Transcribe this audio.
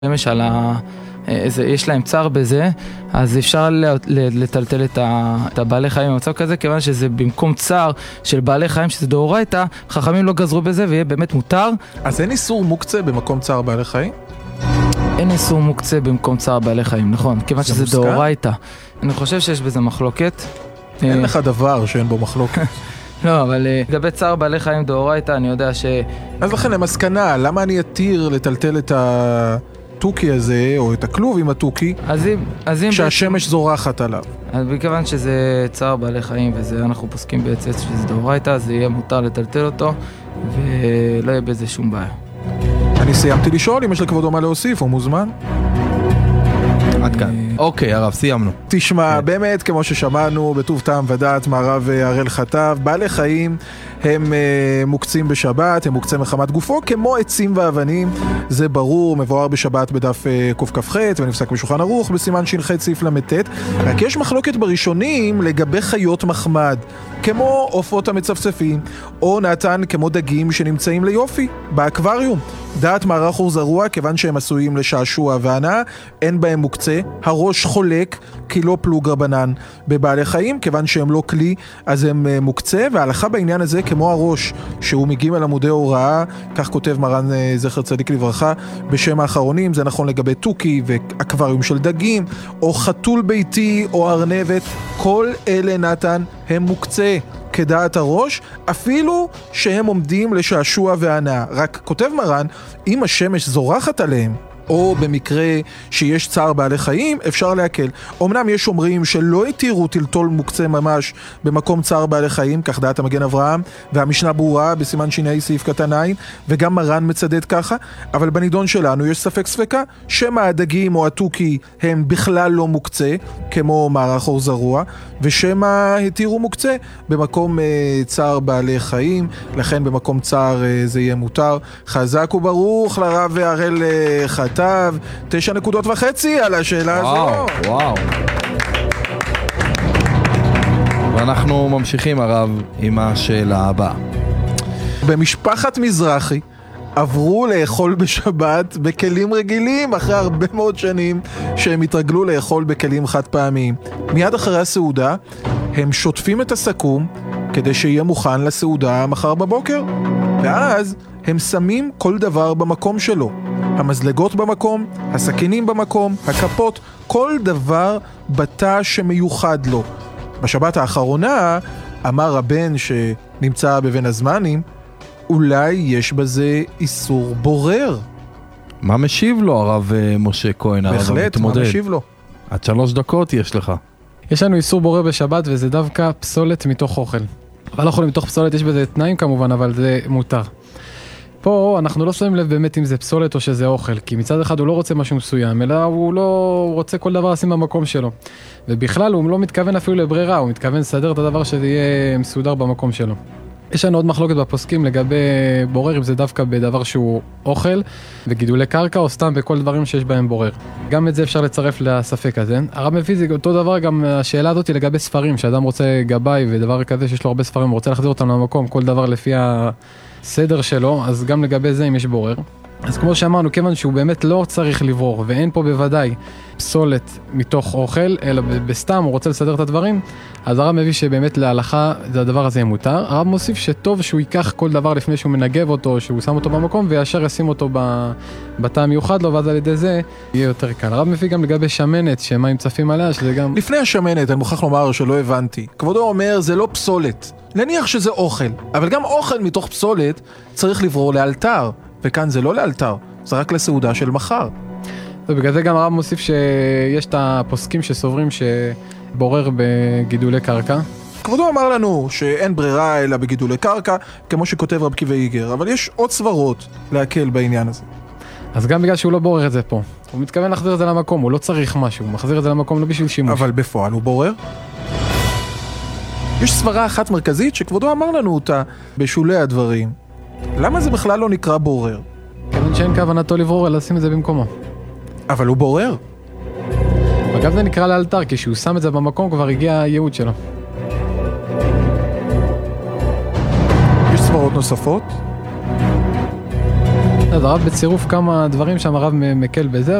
למשל, יש להם צער בזה, אז אפשר לטלטל את הבעלי חיים במצב כזה, כיוון שזה במקום צער של בעלי חיים, שזה דאורייתא, חכמים לא גזרו בזה ויהיה באמת מותר. אז אין איסור מוקצה במקום צער בעלי חיים? אין איסור מוקצה במקום צער בעלי חיים, נכון, כיוון שזה דאורייתא. אני חושב שיש בזה מחלוקת. אין לך דבר שאין בו מחלוקת. לא, אבל לגבי צער בעלי חיים דאורייתא, אני יודע אז לכן למסקנה, למה אני אתיר לטלטל את התוכי הזה, או את הכלוב עם התוכי, כשהשמש זורחת עליו? אז מכיוון שזה צער בעלי חיים, ואנחנו פוסקים בעצם שזה דאורייתא, אז יהיה מותר לטלטל אותו, ולא יהיה בזה שום בעיה. אני סיימתי לשאול, אם יש לכבודו מה להוסיף, הוא מוזמן. עד כאן. אוקיי, הרב, סיימנו. תשמע, באמת, כמו ששמענו, בטוב טעם ודעת, מהרב הראל חטב, בעלי חיים הם מוקצים בשבת, הם מוקצים מחמת גופו, כמו עצים ואבנים, זה ברור, מבואר בשבת בדף קכ"ח, ונפסק בשולחן ערוך, בסימן ש"ח סעיף ל"ט. רק יש מחלוקת בראשונים לגבי חיות מחמד, כמו עופות המצפצפים, או נתן כמו דגים שנמצאים ליופי, באקווריום. דעת מערך אור זרוע, כיוון שהם עשויים לשעשוע והנאה, אין בהם מוקצה. הראש חולק, כי לא פלוג רבנן. בבעלי חיים, כיוון שהם לא כלי, אז הם מוקצה, וההלכה בעניין הזה כמו הראש, שהוא מגיעים על עמודי הוראה, כך כותב מרן זכר צדיק לברכה, בשם האחרונים, זה נכון לגבי תוכי ואקווריום של דגים, או חתול ביתי או ארנבת, כל אלה נתן הם מוקצה. כדעת הראש, אפילו שהם עומדים לשעשוע והנאה. רק כותב מרן, אם השמש זורחת עליהם, או במקרה שיש צער בעלי חיים, אפשר להקל. אמנם יש אומרים שלא התירו טלטול מוקצה ממש במקום צער בעלי חיים, כך דעת המגן אברהם, והמשנה ברורה בסימן ש"ה סעיף קטן עין, וגם מרן מצדד ככה, אבל בנידון שלנו יש ספק ספקה, שמה הדגים או התוכי הם בכלל לא מוקצה, כמו מערך אור זרוע, ושמה התירו מוקצה במקום צער בעלי חיים, לכן במקום צער זה יהיה מותר. חזק וברוך לרב הראל חטב, 9.5 נקודות על השאלה הזו. וואו. ואנחנו ממשיכים הרב עם השאלה הבאה. במשפחת מזרחי עברו לאכול בשבת בכלים רגילים אחרי הרבה מאוד שנים שהם התרגלו לאכול בכלים חד פעמיים. מיד אחרי הסעודה הם שוטפים את הסכו"ם כדי שיהיה מוכן לסעודה מחר בבוקר, ואז הם שמים כל דבר במקום שלו. המזלגות במקום, הסכינים במקום, הכפות, כל דבר בתא שמיוחד לו. בשבת האחרונה אמר הבן שנמצא בבין הזמנים, אולי יש בזה איסור בורר. מה משיב לו הרב משה כהן, הרב המתמודד? בהחלט, מה משיב לו? עד 3 דקות יש לך. יש לנו איסור בורר בשבת, וזה דווקא פסולת מתוך אוכל. אבל לא יכולים מתוך פסולת, יש בזה תנאים כמובן, אבל זה מותר. פה אנחנו לא שמים לב באמת אם זה פסולת או שזה אוכל, כי מצד אחד הוא לא רוצה משהו מסוים, אלא הוא לא רוצה כל דבר לשים במקום שלו. ובכלל הוא לא מתכוון אפילו לברירה, הוא מתכוון לסדר את הדבר שזה יהיה מסודר במקום שלו. יש לנו עוד מחלוקת בפוסקים לגבי בורר, אם זה דווקא בדבר שהוא אוכל וגידולי קרקע, או סתם בכל דברים שיש בהם בורר. גם את זה אפשר לצרף לספק הזה. הרב מביא זה אותו דבר, גם השאלה הזאת היא לגבי ספרים, שאדם רוצה גבאי ודבר כזה שיש לו הרבה ספרים, הוא רוצה להחזיר אותם למקום, כל דבר לפי הסדר שלו, אז גם לגבי זה אם יש בורר. אז כמו שאמרנו, כיוון שהוא באמת לא צריך לברור, ואין פה בוודאי פסולת מתוך אוכל, אלא בסתם הוא רוצה לסדר את הדברים, אז הרב מביא שבאמת להלכה הדבר הזה מותר. הרב מוסיף שטוב שהוא ייקח כל דבר לפני שהוא מנגב אותו, שהוא שם אותו במקום, וישר ישים אותו בתא המיוחד לו, ואז על ידי זה יהיה יותר קל. הרב מביא גם לגבי שמנת, שמים צפים עליה, שזה גם... לפני השמנת, אני מוכרח לומר שלא הבנתי. כבודו אומר, זה לא פסולת. נניח שזה אוכל, אבל גם אוכל מתוך פסולת צריך לברור לאלתר. וכאן זה לא לאלתר, זה רק לסעודה של מחר. ובגלל זה גם הרב מוסיף שיש את הפוסקים שסוברים שבורר בגידולי קרקע. כבודו אמר לנו שאין ברירה אלא בגידולי קרקע, כמו שכותב רב קיבי איגר, אבל יש עוד סברות להקל בעניין הזה. אז גם בגלל שהוא לא בורר את זה פה, הוא מתכוון להחזיר את זה למקום, הוא לא צריך משהו, הוא מחזיר את זה למקום לא בשביל שימוש. אבל בפועל הוא בורר? יש סברה אחת מרכזית שכבודו אמר לנו אותה בשולי הדברים. למה זה בכלל לא נקרא בורר? כיוון שאין כוונתו לברור, אלא לשים את זה במקומו. אבל הוא בורר. אגב זה נקרא לאלתר, כי כשהוא שם את זה במקום כבר הגיע הייעוד שלו. יש סברות נוספות? אז הרב בצירוף כמה דברים שם הרב מקל בזה,